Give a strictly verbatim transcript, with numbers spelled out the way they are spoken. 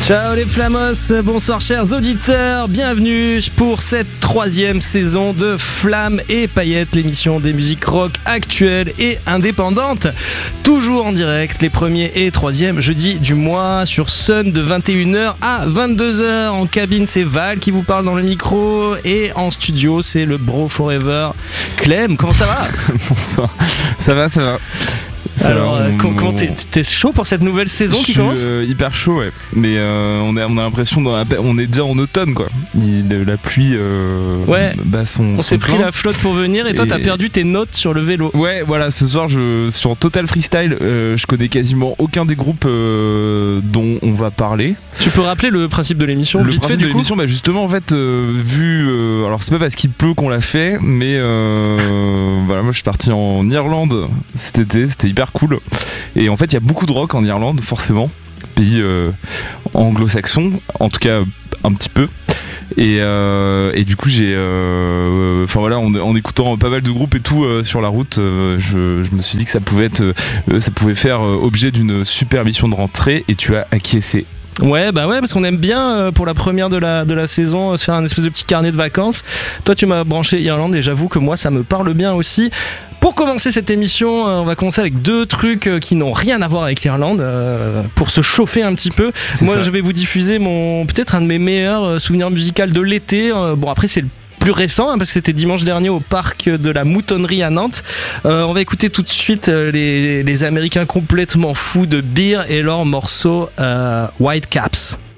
Ciao les Flamos, bonsoir chers auditeurs, bienvenue pour cette troisième saison de Flammes et Paillettes, l'émission des musiques rock actuelles et indépendantes. Toujours en direct, les premiers et troisièmes jeudis du mois sur Sun de vingt et une heures à vingt-deux heures. En cabine, c'est Val qui vous parle dans le micro et en studio, c'est le Bro Forever Clem. Comment ça va? Bonsoir, ça va, ça va. Ça Alors, va, on, comment t'es, t'es chaud pour cette nouvelle saison qui commence? Je suis euh, hyper chaud, ouais. Mais euh, on, a, on a l'impression qu'on est déjà en automne, quoi. Il, la pluie euh, ouais. bat son. On son s'est pris plein. la flotte pour venir et toi, et... t'as perdu tes notes sur le vélo. Ouais, voilà. Ce soir, je suis en total freestyle. Euh, je connais quasiment aucun des groupes euh, dont on va parler. Tu peux rappeler le principe de l'émission? Le vite principe fait, de du l'émission, coup bah justement, en fait, euh, vu. Euh, alors, c'est pas parce qu'il pleut qu'on l'a fait, mais euh, voilà, moi, je suis parti en Irlande cet été. C'était hyper cool. Et en fait, il y a beaucoup de rock en Irlande, forcément, pays euh, anglo-saxon, en tout cas un petit peu. Et, euh, et du coup, j'ai, enfin euh, voilà, en, en écoutant pas mal de groupes et tout euh, sur la route, euh, je, je me suis dit que ça pouvait être, euh, ça pouvait faire euh, objet d'une super mission de rentrée. Et tu as acquiescé. Ouais, bah ouais, parce qu'on aime bien euh, pour la première de la, de la saison euh, se faire un espèce de petit carnet de vacances. Toi, tu m'as branché Irlande et j'avoue que moi, ça me parle bien aussi. Pour commencer cette émission, euh, on va commencer avec deux trucs euh, qui n'ont rien à voir avec l'Irlande, euh, pour se chauffer un petit peu. C'est moi, ça. Je vais vous diffuser mon peut-être un de mes meilleurs euh, souvenirs musicaux de l'été. Euh, bon, après, c'est le plus récent, hein, parce que c'était dimanche dernier au parc de la Moutonnerie à Nantes. Euh, on va écouter tout de suite euh, les, les Américains complètement fous de Beer et leur morceau euh, White Caps.